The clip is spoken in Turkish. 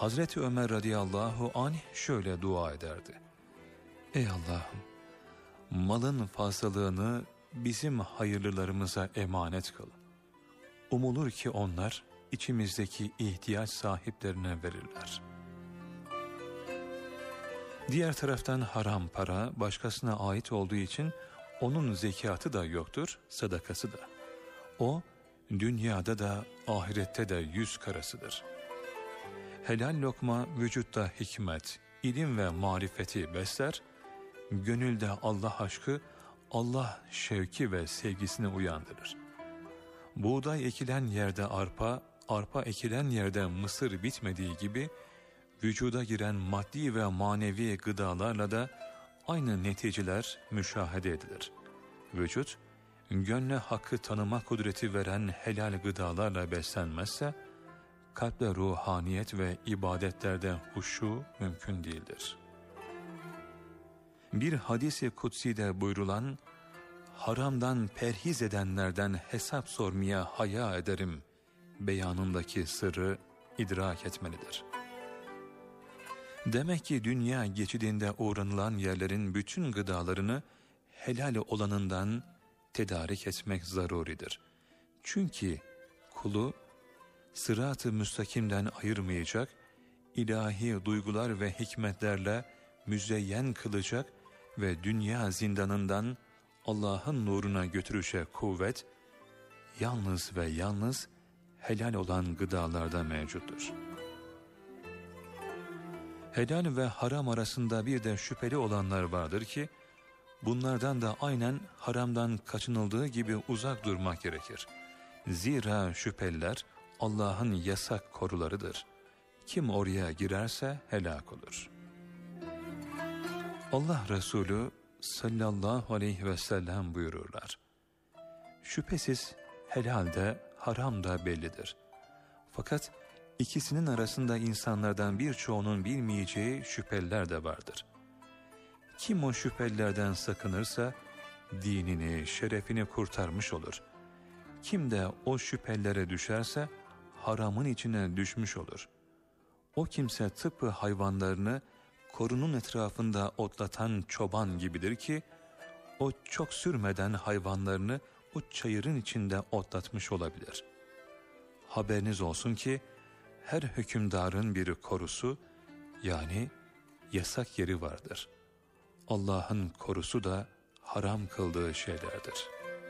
Hazreti Ömer radıyallahu anh şöyle dua ederdi: Ey Allah'ım, malın fazlalığını bizim hayırlılarımıza emanet kıl. Umulur ki onlar içimizdeki ihtiyaç sahiplerine verirler. Diğer taraftan haram para başkasına ait olduğu için onun zekatı da yoktur, sadakası da. O dünyada da ahirette de yüz karasıdır. Helal lokma vücutta hikmet, ilim ve marifeti besler, gönülde Allah aşkı, Allah şevki ve sevgisini uyandırır. Buğday ekilen yerde arpa, arpa ekilen yerde mısır bitmediği gibi, vücuda giren maddi ve manevi gıdalarla da aynı neticeler müşahede edilir. Vücut, gönle hakkı tanıma kudreti veren helal gıdalarla beslenmezse, kalple ruhaniyet ve ibadetlerde huşu mümkün değildir. Bir hadis-i kutsi'de buyurulan, haramdan perhiz edenlerden hesap sormaya haya ederim beyanındaki sırrı idrak etmelidir. Demek ki dünya geçidinde uğranılan yerlerin bütün gıdalarını helal olanından tedarik etmek zaruridir. Çünkü kulu sırat-ı müstakimden ayırmayacak, ilahi duygular ve hikmetlerle müzeyyen kılacak ve dünya zindanından Allah'ın nuruna götürecek kuvvet, yalnız ve yalnız helal olan gıdalarda mevcuttur. Helal ve haram arasında bir de şüpheli olanlar vardır ki, bunlardan da aynen haramdan kaçınıldığı gibi uzak durmak gerekir. Zira şüpheliler Allah'ın yasak korularıdır. Kim oraya girerse helak olur. Allah Resulü sallallahu aleyhi ve sellem buyururlar: Şüphesiz helal de haram da bellidir. Fakat ikisinin arasında insanlardan birçoğunun bilmeyeceği şüpheliler de vardır. Kim o şüphelilerden sakınırsa dinini, şerefini kurtarmış olur. Kim de o şüphelere düşerse haramın içine düşmüş olur. O kimse tıpkı hayvanlarını korunun etrafında otlatan çoban gibidir ki, o çok sürmeden hayvanlarını o çayırın içinde otlatmış olabilir. Haberiniz olsun ki, her hükümdarın bir korusu, yani yasak yeri vardır. Allah'ın korusu da haram kıldığı şeylerdir.